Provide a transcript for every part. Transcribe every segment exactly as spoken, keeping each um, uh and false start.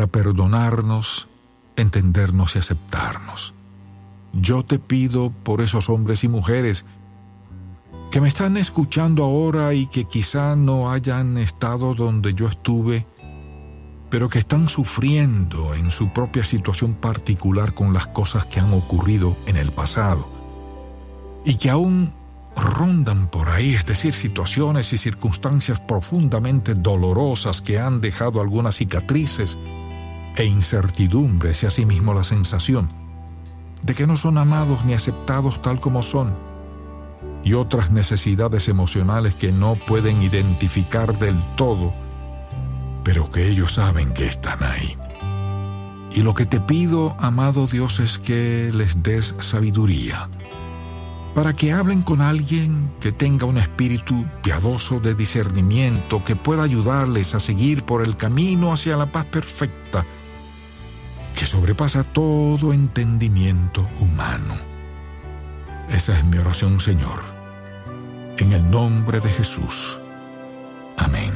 perdonarnos, entendernos y aceptarnos. Yo te pido por esos hombres y mujeres que me están escuchando ahora y que quizá no hayan estado donde yo estuve, pero que están sufriendo en su propia situación particular con las cosas que han ocurrido en el pasado y que aún rondan por ahí, es decir, situaciones y circunstancias profundamente dolorosas que han dejado algunas cicatrices e incertidumbres y asimismo la sensación de que no son amados ni aceptados tal como son, y otras necesidades emocionales que no pueden identificar del todo, pero que ellos saben que están ahí. Y lo que te pido, amado Dios, es que les des sabiduría, para que hablen con alguien que tenga un espíritu piadoso de discernimiento, que pueda ayudarles a seguir por el camino hacia la paz perfecta, que sobrepasa todo entendimiento humano. Esa es mi oración, Señor, en el nombre de Jesús. Amén.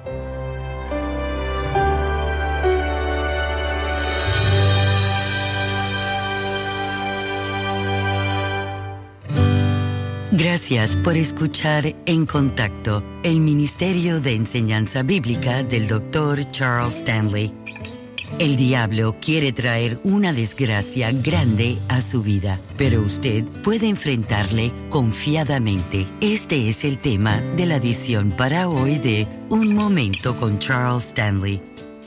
Gracias por escuchar En Contacto, el Ministerio de Enseñanza Bíblica del doctor Charles Stanley. El diablo quiere traer una desgracia grande a su vida, pero usted puede enfrentarle confiadamente. Este es el tema de la edición para hoy de Un Momento con Charles Stanley.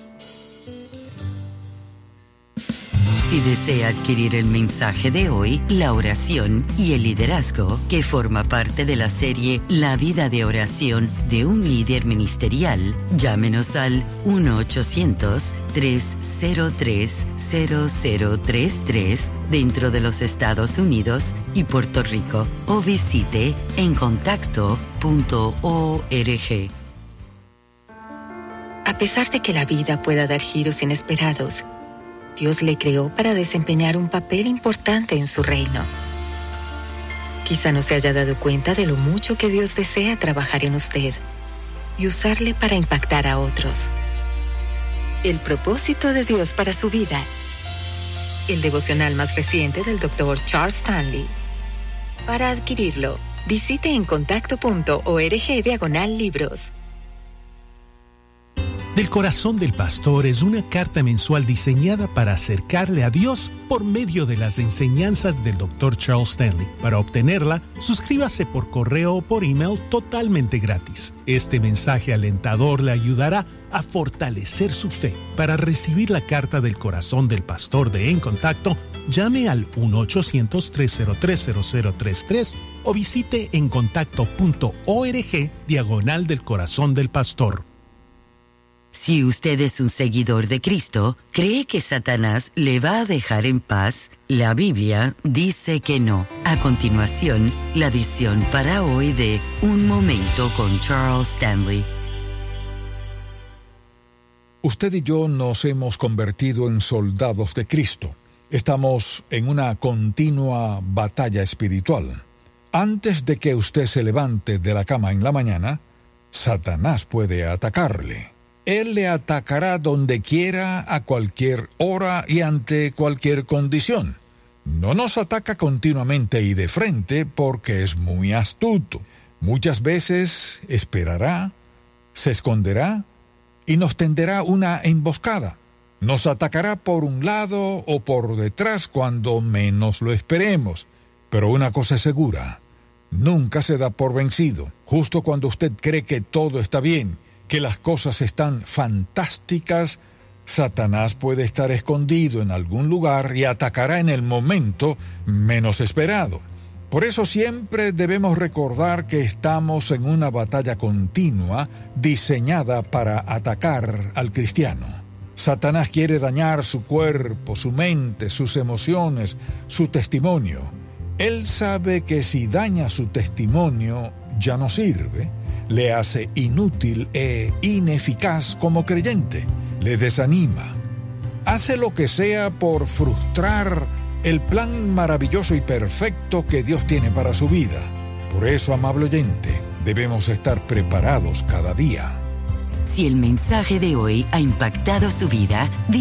Si desea adquirir el mensaje de hoy, la oración y el liderazgo, que forma parte de la serie La vida de oración de un líder ministerial, llámenos al uno ochocientos, tres cero tres, cero cero tres tres dentro de los Estados Unidos y Puerto Rico o visite en contacto punto org. A pesar de que la vida pueda dar giros inesperados, Dios le creó para desempeñar un papel importante en su reino. Quizá no se haya dado cuenta de lo mucho que Dios desea trabajar en usted y usarle para impactar a otros. El propósito de Dios para su vida. El devocional más reciente del doctor Charles Stanley. Para adquirirlo, visite en contacto punto org diagonal libros. Del Corazón del Pastor es una carta mensual diseñada para acercarle a Dios por medio de las enseñanzas del doctor Charles Stanley. Para obtenerla, suscríbase por correo o por email totalmente gratis. Este mensaje alentador le ayudará a fortalecer su fe. Para recibir la carta del Corazón del Pastor de En Contacto, llame al uno ochocientos, tres cero tres, cero cero tres tres o visite en contacto punto org diagonal del Corazón del Pastor. Si usted es un seguidor de Cristo, ¿cree que Satanás le va a dejar en paz? La Biblia dice que no. A continuación, la edición para hoy de Un Momento con Charles Stanley. Usted y yo nos hemos convertido en soldados de Cristo. Estamos en una continua batalla espiritual. Antes de que usted se levante de la cama en la mañana, Satanás puede atacarle. Él le atacará donde quiera, a cualquier hora y ante cualquier condición. No nos ataca continuamente y de frente porque es muy astuto. Muchas veces esperará, se esconderá y nos tenderá una emboscada. Nos atacará por un lado o por detrás cuando menos lo esperemos. Pero una cosa es segura, nunca se da por vencido. Justo cuando usted cree que todo está bien, que las cosas están fantásticas, Satanás puede estar escondido en algún lugar y atacará en el momento menos esperado. Por eso siempre debemos recordar que estamos en una batalla continua diseñada para atacar al cristiano. Satanás quiere dañar su cuerpo, su mente, sus emociones, su testimonio. Él sabe que si daña su testimonio ya no sirve. Le hace inútil e ineficaz como creyente, le desanima. Hace lo que sea por frustrar el plan maravilloso y perfecto que Dios tiene para su vida. Por eso, amable oyente, debemos estar preparados cada día. Si el mensaje de hoy ha impactado su vida,